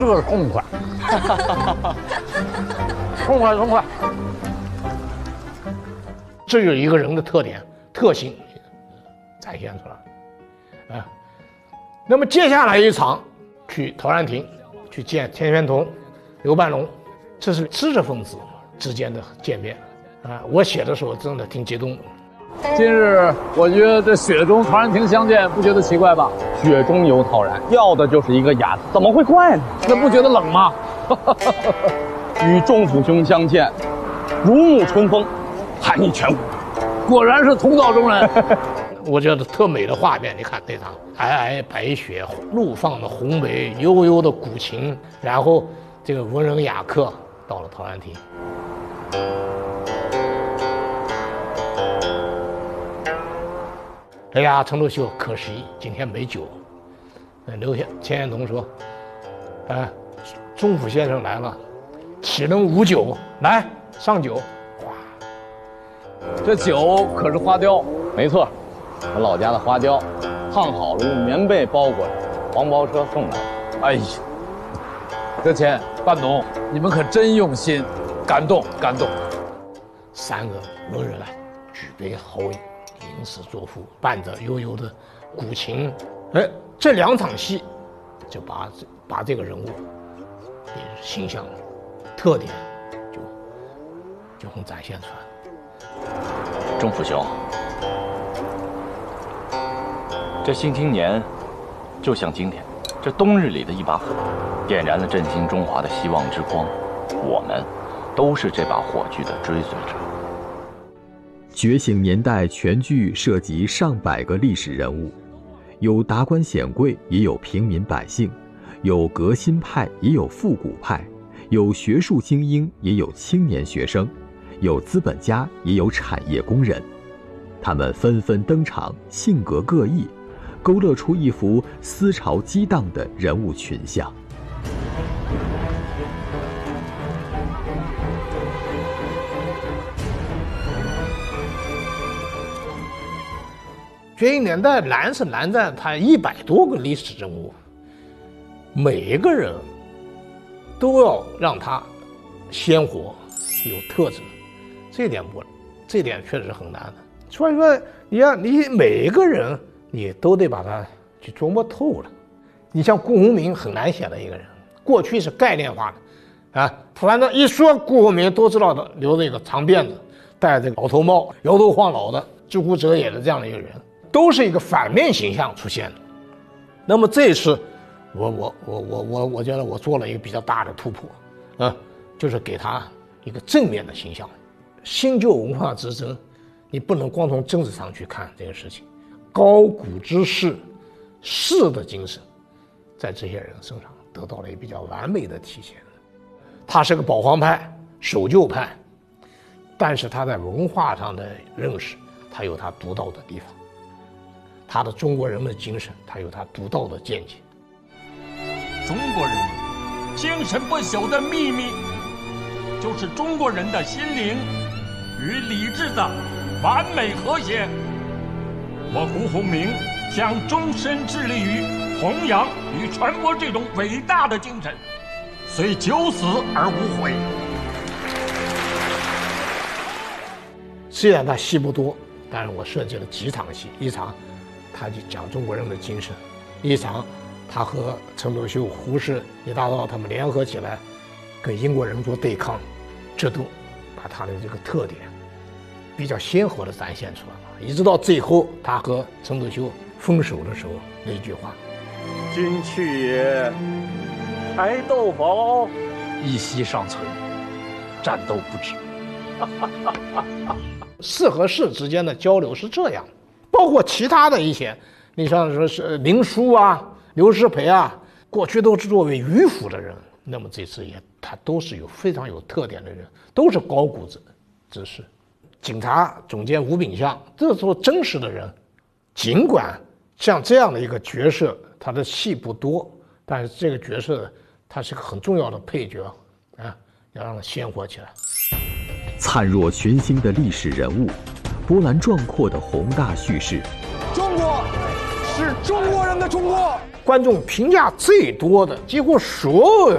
这个痛快，痛快痛快。这就是一个人的特点特性展现出来啊。那么接下来一场去陶然亭去见钱玄同、刘半龙，这是知识分子之间的见面啊。我写的时候真的挺激动的。 今日我觉得这雪中陶然亭相见，不觉得奇怪吧？ 雪中有陶然，要的就是一个雅字，怎么会怪呢？ 那不觉得冷吗？ 与仲甫兄相见，如沐春风，寒意全无。 果然是同道中人。 我觉得特美的画面，你看那场皑皑白雪，怒放的红梅，悠悠的古琴，然后这个文人雅客到了陶然亭。哎呀，程度秀可惜今天没酒。钱玄同说：“仲甫先生来了，岂能无酒？来上酒。”哇， 这酒可是花雕， 没错，我老家的花雕，烫好了用棉被包裹着，黄包车送来的。 哎呀，这钱半农，你们可真用心，感动感动。 三个文人举杯豪饮，吟诗作赋，伴着悠悠的古琴，这两场戏就把这个人物的形象特点就很展现出来。 仲甫兄，这新青年就像今天这冬日里的一把火，点燃了振兴中华的希望之光。我们都是这把火炬的追随者。 觉醒年代全剧涉及上百个历史人物，有达官显贵，也有平民百姓，有革新派，也有复古派，有学术精英，也有青年学生，有资本家，也有产业工人。他们纷纷登场，性格各异，勾勒出一幅思潮激荡的人物群像。 觉醒年代难是难在它100多个历史人物，每一个人都要让他鲜活有特质，这点确实很难的。所以说你每一个人你都得把他去琢磨透了。你像顾鸿铭很难写的一个人，过去是概念化的啊，反正一说顾鸿铭都知道的，留着一个长辫子，戴这个老头帽，摇头晃脑的，知乎者也的这样的一个人，都是一个反面形象出现的。那么这一次我觉得我做了一个比较大的突破啊，就是给他一个正面的形象。新旧文化之争，你不能光从政治上去看这个事情，高古之士，士的精神在这些人身上得到了一个比较完美的体现。他是个保皇派、守旧派，但是他在文化上的认识，他有他独到的地方，他的中国人的精神，他有他独到的见解。 中国人精神不朽的秘密，就是中国人的心灵与理智的完美和谐。我顾鸿铭将终身致力于弘扬与传播这种伟大的精神，虽九死而无悔。 虽然他戏不多，但是我设计了几场戏，一场他就讲中国人的精神，一场他和陈独秀、胡适、李大钊他们联合起来跟英国人做对抗，这都把他的这个特点比较鲜活地展现出来了。一直到最后他和陈独秀分手的时候那句话：“ 君去也，柴斗宝，一息尚存，战斗不止。” 士和士之间的交流是这样，包括其他的一些，你像说是林纾啊、刘师培啊，过去都是作为迂腐的人，那么这次他都是非常有特点的人，都是高古之士。警察总监吴秉象，这时候真实的人，尽管像这样的一个角色，他的戏不多，但是这个角色他是个很重要的配角啊，要让他鲜活起来。 灿若群星的历史人物，波澜壮阔的宏大叙事。 中国是中国人的中国。 观众评价最多的，几乎所有